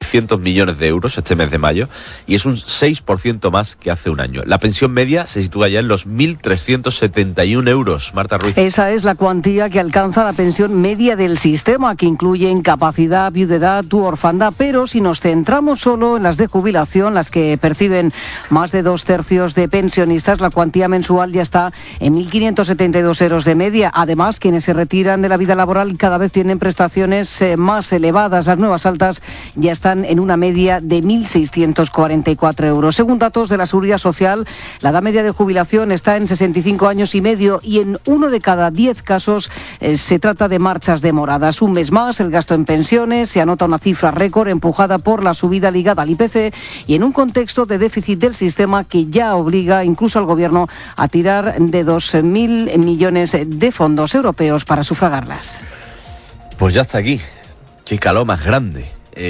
1.600 millones de euros este mes de mayo y es un 6% más que hace un año. La pensión media se sitúa ya en los 1.371 euros. Marta Ruiz. Esa es la cuantía que alcanza la pensión media del sistema, que incluye incapacidad, viudedad u orfandad. Pero si nos centramos solo en las de jubilación, las que perciben más de 2/3 de pensionistas, la cuantía mensual ya está en 1.572 euros de media. Además, quienes se retiran de la vida laboral cada vez tienen prestaciones más elevadas. Las nuevas altas ya están en una media de 1.644 euros. Según datos de la Seguridad Social, la edad media de jubilación está en 65 años y medio y en 1 de cada 10 casos se trata de marchas demoradas. Un mes más, el gasto en pensiones se anota una cifra récord empujada por la subida ligada al IPC y en un contexto de déficit del sistema que ya obliga incluso al Gobierno a tirar de 2.000 millones de fondos europeos para sufragarlas. Pues ya está aquí. Qué calor más grande.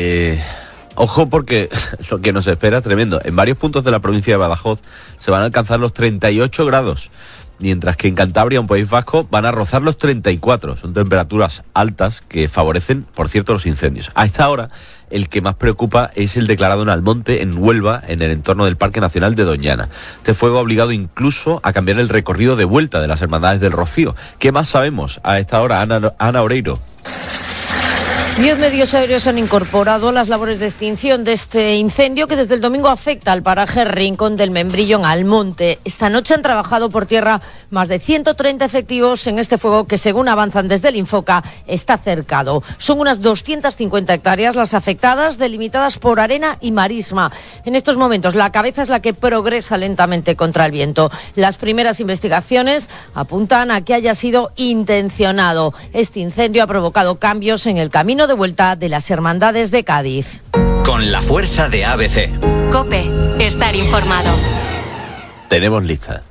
Ojo porque lo que nos espera es tremendo. En varios puntos de la provincia de Badajoz se van a alcanzar los 38 grados, mientras que en Cantabria, un País Vasco, van a rozar los 34. Son temperaturas altas que favorecen, por cierto, los incendios. A esta hora, el que más preocupa es el declarado en Almonte, en Huelva, en el entorno del Parque Nacional de Doñana. Este fuego ha obligado incluso a cambiar el recorrido de vuelta de las Hermandades del Rocío. ¿Qué más sabemos a esta hora, Ana Oreiro? 10 medios aéreos han incorporado las labores de extinción de este incendio que desde el domingo afecta al paraje Rincón del Membrillo en Almonte. Esta noche han trabajado por tierra más de 130 efectivos en este fuego que, según avanzan desde el Infoca, está cercado. Son unas 250 hectáreas las afectadas, delimitadas por arena y marisma. En estos momentos la cabeza es la que progresa lentamente contra el viento. Las primeras investigaciones apuntan a que haya sido intencionado. Este incendio ha provocado cambios en el camino de vuelta de las Hermandades de Cádiz. Con la fuerza de ABC. COPE, estar informado. Tenemos lista.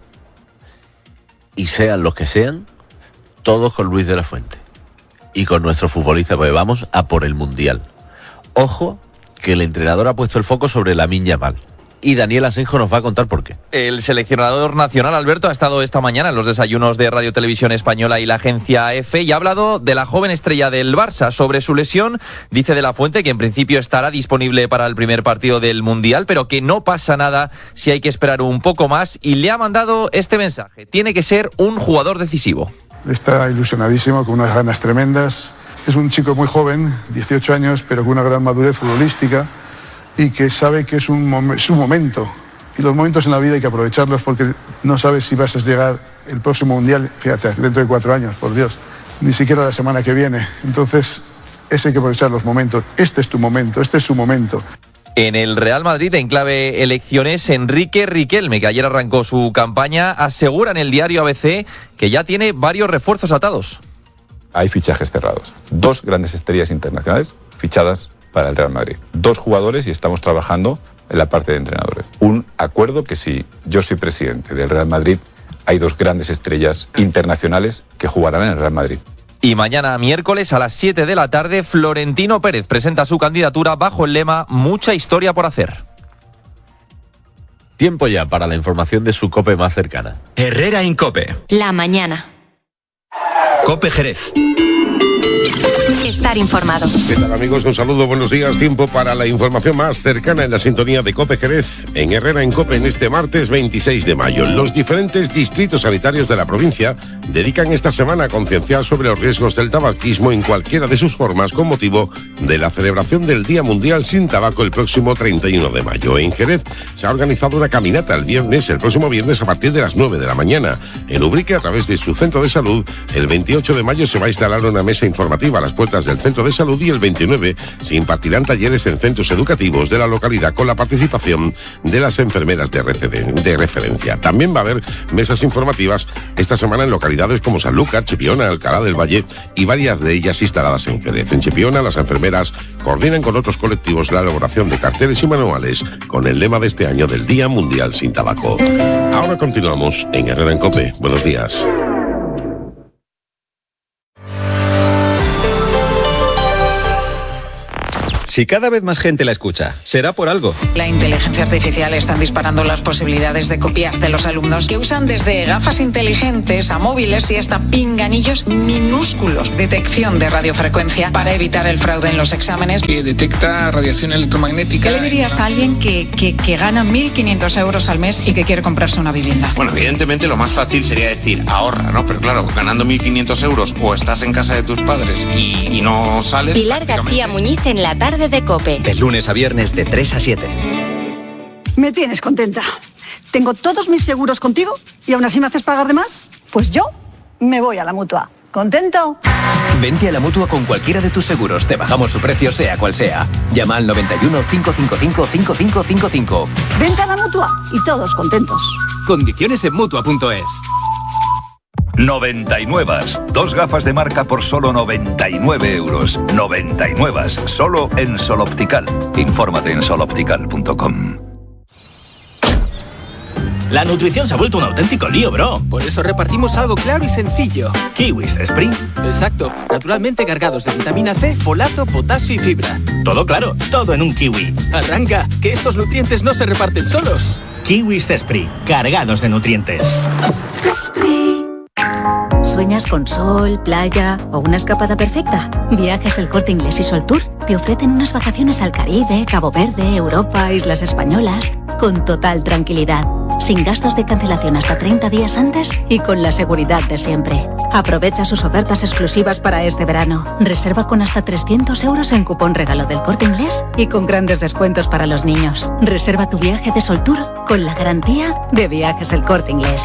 Y sean los que sean, todos con Luis de la Fuente. Y con nuestro futbolista, pues vamos a por el Mundial. Ojo, que el entrenador ha puesto el foco sobre Lamine Yamal. Y Daniel Asenjo nos va a contar por qué. El seleccionador nacional, Alberto, ha estado esta mañana en los desayunos de Radio Televisión Española y la agencia EFE y ha hablado de la joven estrella del Barça. Sobre su lesión, dice de la Fuente que en principio estará disponible para el primer partido del Mundial, pero que no pasa nada si hay que esperar un poco más, y le ha mandado este mensaje: tiene que ser un jugador decisivo. Está ilusionadísimo, con unas ganas tremendas. Es un chico muy joven, 18 años, pero con una gran madurez futbolística, y que sabe que es su momento. Y los momentos en la vida hay que aprovecharlos, porque no sabes si vas a llegar el próximo Mundial, fíjate, dentro de 4 años, por Dios, ni siquiera la semana que viene. Entonces, hay que aprovechar los momentos. Este es tu momento, este es su momento. En el Real Madrid, en clave elecciones, Enrique Riquelme, que ayer arrancó su campaña, asegura en el diario ABC que ya tiene varios refuerzos atados. Hay fichajes cerrados. 2 grandes estrellas internacionales fichadas para el Real Madrid. 2 jugadores y estamos trabajando en la parte de entrenadores. Un acuerdo que, si yo soy presidente del Real Madrid, hay 2 grandes estrellas internacionales que jugarán en el Real Madrid. Y mañana miércoles a las 7 de la tarde, Florentino Pérez presenta su candidatura bajo el lema "Mucha historia por hacer". Tiempo ya para la información de su COPE más cercana. Herrera en COPE. La mañana. COPE Jerez. Estar informado. ¿Qué tal, amigos? Un saludo, buenos días. Tiempo para la información más cercana en la sintonía de COPE Jerez, en Herrera en COPE, en este martes 26 de mayo. Los diferentes distritos sanitarios de la provincia dedican esta semana a concienciar sobre los riesgos del tabaquismo en cualquiera de sus formas, con motivo de la celebración del Día Mundial sin Tabaco el próximo 31 de mayo. En Jerez se ha organizado una caminata el próximo viernes a partir de las 9 de la mañana. En Ubrique, a través de su centro de salud, el 28 de mayo se va a instalar una mesa informativa a las puertas del centro de salud, y el 29 se impartirán talleres en centros educativos de la localidad con la participación de las enfermeras de referencia. También va a haber mesas informativas esta semana en localidades como Sanlúcar, Chipiona, Alcalá del Valle, y varias de ellas instaladas en Jerez. En Chipiona, las enfermeras coordinan con otros colectivos la elaboración de carteles y manuales con el lema de este año del Día Mundial sin Tabaco. Ahora continuamos en Herrera en COPE. Buenos días. Si cada vez más gente la escucha, será por algo. La inteligencia artificial está disparando las posibilidades de copiar de los alumnos, que usan desde gafas inteligentes a móviles y hasta pinganillos minúsculos. Detección de radiofrecuencia para evitar el fraude en los exámenes. Que detecta radiación electromagnética. ¿Qué le dirías a alguien que gana 1.500 euros al mes y que quiere comprarse una vivienda? Bueno, evidentemente lo más fácil sería decir ahorra, ¿no? Pero claro, ganando 1.500 euros o estás en casa de tus padres y no sales... Pilar García Muñiz en la tarde de COPE. De lunes a viernes de 3 a 7. Me tienes contenta. Tengo todos mis seguros contigo y aún así me haces pagar de más. Pues yo me voy a la Mutua. ¿Contento? Vente a la Mutua con cualquiera de tus seguros. Te bajamos su precio sea cual sea. Llama al 91 555 5555. Vente a la Mutua y todos contentos. Condiciones en Mutua.es. 99. 2 gafas de marca por solo 99 euros. 99. Solo en Sol Optical. Infórmate en soloptical.com. La nutrición se ha vuelto un auténtico lío, bro. Por eso repartimos algo claro y sencillo. Kiwis Spring. Exacto. Naturalmente cargados de vitamina C, folato, potasio y fibra. Todo claro, todo en un kiwi. Arranca, que estos nutrientes no se reparten solos. Kiwis Spring, cargados de nutrientes. ¿Sueñas con sol, playa o una escapada perfecta? Viajes El Corte Inglés y Sol Tour te ofrecen unas vacaciones al Caribe, Cabo Verde, Europa, Islas Españolas, con total tranquilidad, sin gastos de cancelación hasta 30 días antes y con la seguridad de siempre. Aprovecha sus ofertas exclusivas para este verano. Reserva con hasta 300 euros en cupón regalo del Corte Inglés y con grandes descuentos para los niños. Reserva tu viaje de Sol Tour con la garantía de Viajes El Corte Inglés.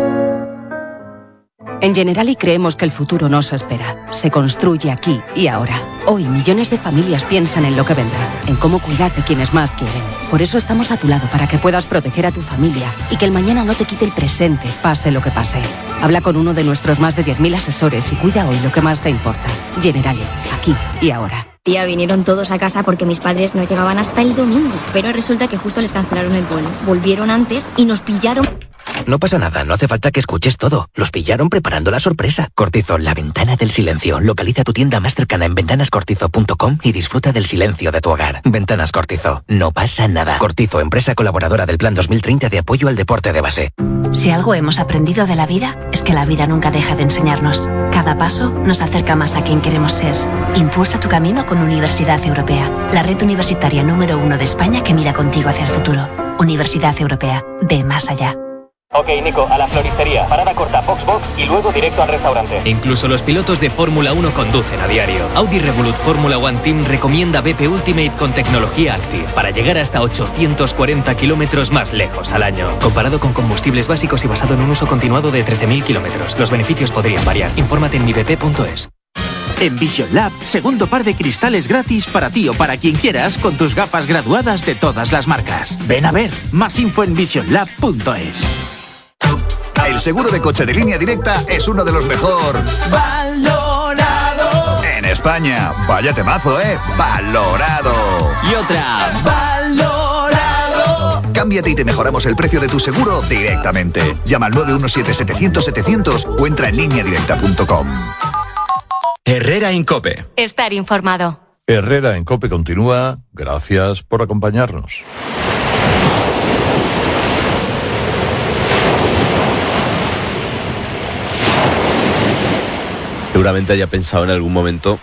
En Generali creemos que el futuro no se espera, se construye aquí y ahora. Hoy millones de familias piensan en lo que vendrá, en cómo cuidar de quienes más quieren. Por eso estamos a tu lado para que puedas proteger a tu familia y que el mañana no te quite el presente, pase lo que pase. Habla con uno de nuestros más de 10.000 asesores y cuida hoy lo que más te importa. Generali, aquí y ahora. Tía, vinieron todos a casa porque mis padres no llegaban hasta el domingo. Pero resulta que justo les cancelaron el vuelo. Volvieron antes y nos pillaron... No pasa nada, no hace falta que escuches todo. Los pillaron preparando la sorpresa. Cortizo, la ventana del silencio. Localiza tu tienda más cercana en ventanascortizo.com y disfruta del silencio de tu hogar. Ventanas Cortizo, no pasa nada. Cortizo, empresa colaboradora del Plan 2030 de apoyo al deporte de base. Si algo hemos aprendido de la vida, es que la vida nunca deja de enseñarnos. Cada paso nos acerca más a quien queremos ser. Impulsa tu camino con Universidad Europea, la red universitaria número 1 de España que mira contigo hacia el futuro. Universidad Europea, ve más allá. Ok, Nico, a la floristería. Parada corta, Box y luego directo al restaurante. Incluso los pilotos de Fórmula 1 conducen a diario. Audi Revolut Fórmula 1 Team recomienda BP Ultimate con tecnología Active para llegar hasta 840 kilómetros más lejos al año. Comparado con combustibles básicos y basado en un uso continuado de 13.000 kilómetros. Los beneficios podrían variar. Infórmate en mibp.es. En Vision Lab, segundo par de cristales gratis para ti o para quien quieras con tus gafas graduadas de todas las marcas. Ven a ver, más info en visionlab.es. El seguro de coche de Línea Directa es uno de los mejor valorado en España. Vaya temazo, valorado. Y otra, valorado. Cámbiate y te mejoramos el precio de tu seguro directamente. Llama al 917-700-700 o entra en lineadirecta.com. Herrera en COPE. Estar informado. Herrera en COPE continúa. Gracias por acompañarnos. Seguramente haya pensado en algún momento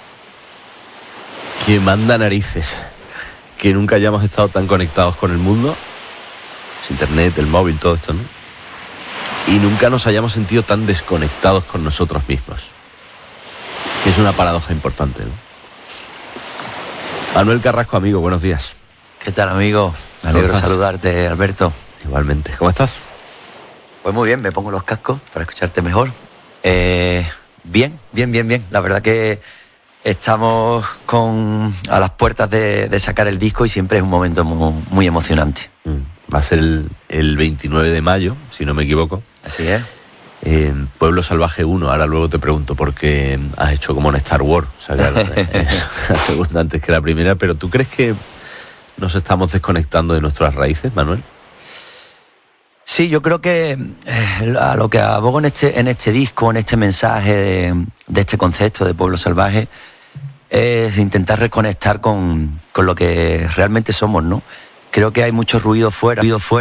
que manda narices que nunca hayamos estado tan conectados con el mundo, internet, el móvil, todo esto, ¿no? Y nunca nos hayamos sentido tan desconectados con nosotros mismos. Es una paradoja importante, ¿no? Manuel Carrasco, amigo, buenos días. ¿Qué tal, amigo? Me alegro de saludarte, Alberto. Igualmente. ¿Cómo estás? Pues muy bien, me pongo los cascos para escucharte mejor. Bien. La verdad que estamos a las puertas de sacar el disco y siempre es un momento muy emocionante. Va a ser el 29 de mayo, si no me equivoco. Así es. Pueblo Salvaje 1, ahora luego te pregunto por qué has hecho como en Star Wars, o sea, claro, la segunda antes que la primera, pero ¿tú crees que nos estamos desconectando de nuestras raíces, Manuel? Sí, yo creo que a lo que abogo en este disco, en este mensaje de este concepto de Pueblo Salvaje, es intentar reconectar con lo que realmente somos, ¿no? Creo que hay mucho ruido fuera,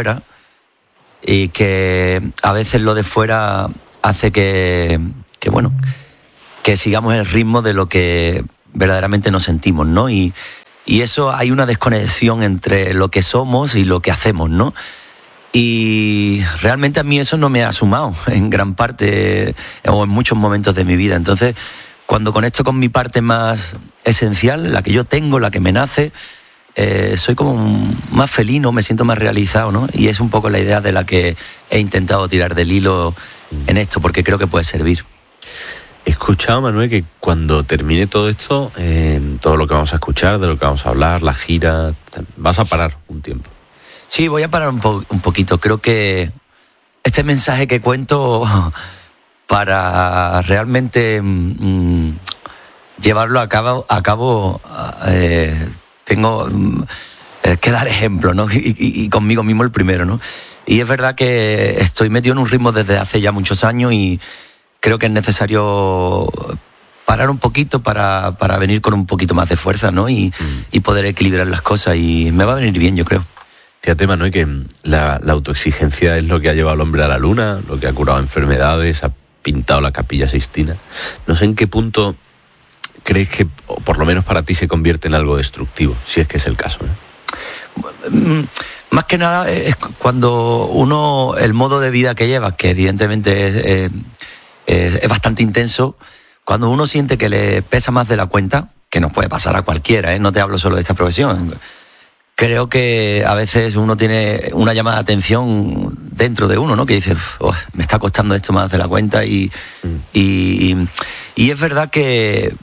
y que a veces lo de fuera hace que sigamos el ritmo de lo que verdaderamente nos sentimos, ¿no? Y eso, hay una desconexión entre lo que somos y lo que hacemos, ¿no? Y realmente a mí eso no me ha sumado en gran parte o en muchos momentos de mi vida. Entonces, cuando conecto con mi parte más esencial, la que yo tengo, la que me nace, soy como más feliz, ¿no? Me siento más realizado, ¿no? Y es un poco la idea de la que he intentado tirar del hilo en esto, porque creo que puede servir. He escuchado, Manuel, que cuando termine todo esto, todo lo que vamos a escuchar, de lo que vamos a hablar, la gira, vas a parar un tiempo. Sí, voy a parar un poquito. Creo que este mensaje que cuento, para realmente llevarlo a cabo, tengo que dar ejemplo, ¿no? Y conmigo mismo el primero, ¿no? Y es verdad que estoy metido en un ritmo desde hace ya muchos años y creo que es necesario parar un poquito para venir con un poquito más de fuerza, ¿no? Y poder equilibrar las cosas, y me va a venir bien, yo creo. Fíjate, Manuel, que la autoexigencia es lo que ha llevado al hombre a la luna, lo que ha curado enfermedades, ha pintado la Capilla Sixtina. No sé en qué punto crees que, o por lo menos para ti, se convierte en algo destructivo, si es que es el caso, ¿eh? Más que nada es cuando uno, el modo de vida que lleva, que evidentemente es bastante intenso, cuando uno siente que le pesa más de la cuenta, que nos puede pasar a cualquiera, no te hablo solo de esta profesión. Creo que a veces uno tiene una llamada de atención dentro de uno, ¿no? Que dice, me está costando esto más de la cuenta, y es verdad que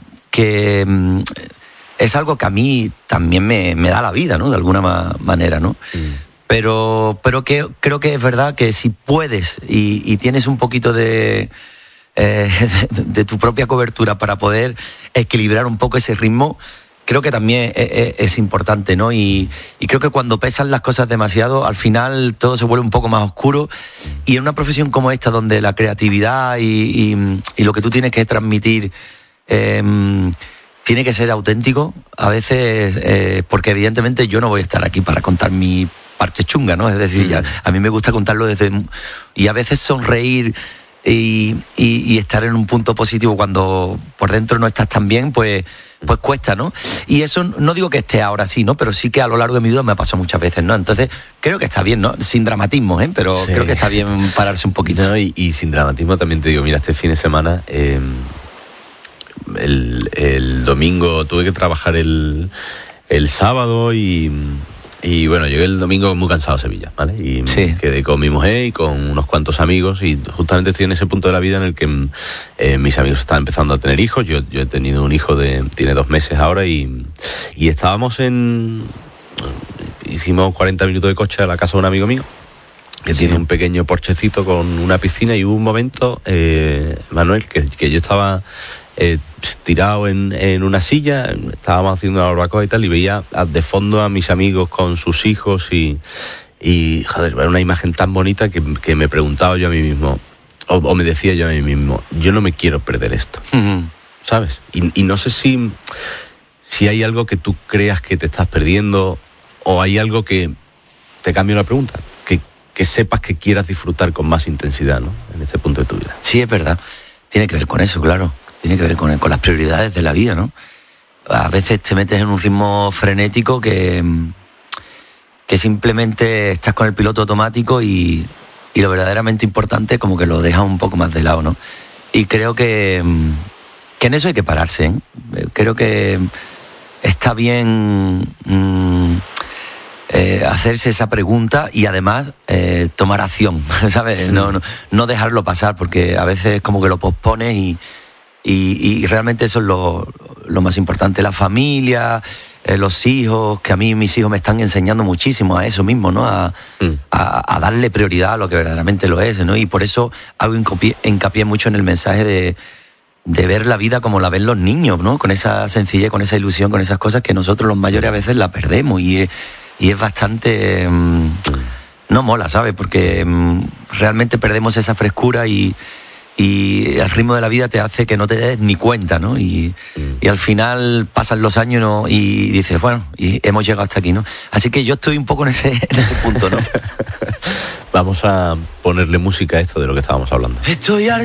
es algo que a mí también me da la vida, ¿no? De alguna manera, ¿no? Pero que creo que es verdad que si puedes y tienes un poquito de tu propia cobertura para poder equilibrar un poco ese ritmo, creo que también es importante, ¿no? Y creo que cuando pesan las cosas demasiado, al final todo se vuelve un poco más oscuro, y en una profesión como esta, donde la creatividad y lo que tú tienes que transmitir tiene que ser auténtico, a veces, porque evidentemente yo no voy a estar aquí para contar mi parte chunga, ¿no? Es decir, a mí me gusta contarlo y a veces sonreír y estar en un punto positivo cuando por dentro no estás tan bien, pues cuesta, ¿no? Y eso no digo que esté ahora sí, ¿no? Pero sí que a lo largo de mi vida me ha pasado muchas veces, ¿no? Entonces creo que está bien, ¿no? Sin dramatismo, pero sí, creo que está bien pararse un poquito. No, y sin dramatismo también te digo, mira, este fin de semana, el domingo tuve que trabajar el sábado y bueno, llegué el domingo muy cansado a Sevilla, ¿vale? Y me quedé con mi mujer y con unos cuantos amigos, y justamente estoy en ese punto de la vida en el que mis amigos están empezando a tener hijos. Yo he tenido un hijo tiene 2 meses ahora, y estábamos hicimos 40 minutos de coche a la casa de un amigo mío que tiene un pequeño porchecito con una piscina, y hubo un momento, Manuel, que yo estaba tirado en una silla, estábamos haciendo una barbacoa y tal, y veía de fondo a mis amigos con sus hijos, y joder, era una imagen tan bonita que me preguntaba yo a mí mismo, o me decía yo a mí mismo, yo no me quiero perder esto, ¿sabes? Y no sé si hay algo que tú creas que te estás perdiendo, o hay algo que te cambio la pregunta, que sepas que quieras disfrutar con más intensidad, ¿no? En este punto de tu vida. Sí, es verdad. Tiene que ver con eso, claro. Tiene que ver con las prioridades de la vida, ¿no? A veces te metes en un ritmo frenético que simplemente estás con el piloto automático, y lo verdaderamente importante como que lo dejas un poco más de lado, ¿no? Y creo que en eso hay que pararse, ¿eh? Creo que está bien hacerse esa pregunta y además tomar acción, ¿sabes? No dejarlo pasar, porque a veces como que lo pospones y realmente eso es lo más importante. La familia, los hijos, que a mí mis hijos me están enseñando muchísimo a eso mismo, ¿no? A darle prioridad a lo que verdaderamente lo es, ¿no? Y por eso hago hincapié mucho en el mensaje de ver la vida como la ven los niños, ¿no? Con esa sencillez, con esa ilusión, con esas cosas que nosotros los mayores a veces la perdemos, y es bastante... no mola, ¿sabes? Porque realmente perdemos esa frescura y y el ritmo de la vida te hace que no te des ni cuenta, ¿no? Y al final pasan los años, ¿no? Y dices, bueno, y hemos llegado hasta aquí, ¿no? Así que yo estoy un poco en ese punto, ¿no? Vamos a ponerle música a esto de lo que estábamos hablando. Estoy